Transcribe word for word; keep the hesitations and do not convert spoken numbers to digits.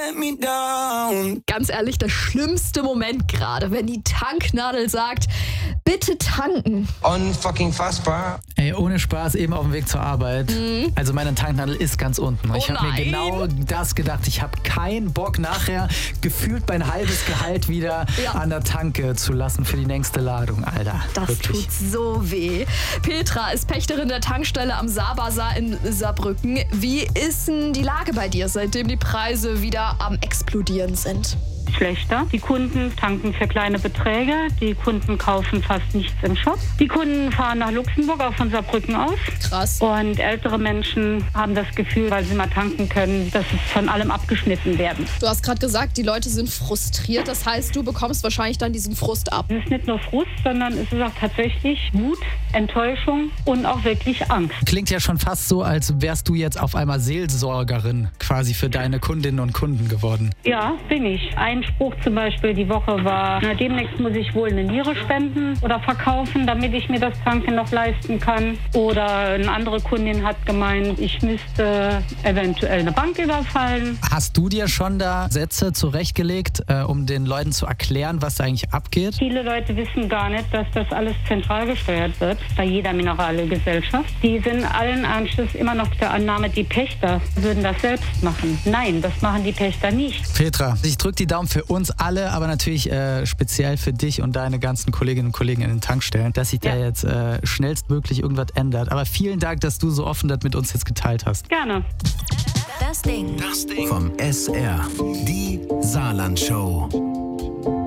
let me down. Ganz ehrlich, der schlimmste Moment gerade, wenn die Tanknadel sagt, bitte tanken. Unfucking fassbar. Ey, ohne Spaß, eben auf dem Weg zur Arbeit. Mhm. Also meine Tanknadel ist ganz unten. Oh ich habe mir genau das gedacht. Ich habe keinen Bock, nachher gefühlt mein halbes Gehalt wieder ja. an der Tanke zu lassen für die nächste Ladung, Alter. Das Wirklich. tut so weh. Petra ist Pächterin der Tankstelle am Saarbazar in Saarbrücken. Wie ist denn die Lage bei dir, seitdem die Preise wieder am Explodieren sind? Schlechter. Die Kunden tanken für kleine Beträge. Die Kunden kaufen fast nichts im Shop. Die Kunden fahren nach Luxemburg, auch von Saarbrücken aus. Krass. Und ältere Menschen haben das Gefühl, weil sie mal tanken können, dass es von allem abgeschnitten werden. Du hast gerade gesagt, die Leute sind frustriert. Das heißt, du bekommst wahrscheinlich dann diesen Frust ab. Es ist nicht nur Frust, sondern es ist auch tatsächlich Wut, Enttäuschung und auch wirklich Angst. Klingt ja schon fast so, als wärst du jetzt auf einmal Seelsorgerin quasi für deine Kundinnen und Kunden geworden. Ja, bin ich. Ein Spruch zum Beispiel die Woche war, na, demnächst muss ich wohl eine Niere spenden oder verkaufen, damit ich mir das Tanken noch leisten kann. Oder eine andere Kundin hat gemeint, ich müsste eventuell eine Bank überfallen. Hast du dir schon da Sätze zurechtgelegt, äh, um den Leuten zu erklären, was da eigentlich abgeht? Viele Leute wissen gar nicht, dass das alles zentral gesteuert wird bei jeder Mineralölgesellschaft. Die sind allen Ernstes immer noch der Annahme, die Pächter würden das selbst machen. Nein, das machen die Pächter nicht. Petra, ich drücke die Daumen für uns alle, aber natürlich äh, speziell für dich und deine ganzen Kolleginnen und Kollegen in den Tankstellen, dass sich ja. da jetzt äh, schnellstmöglich irgendwas ändert. Aber vielen Dank, dass du so offen das mit uns jetzt geteilt hast. Gerne. Das Ding. Das Ding. Vom S R. Die Saarland-Show.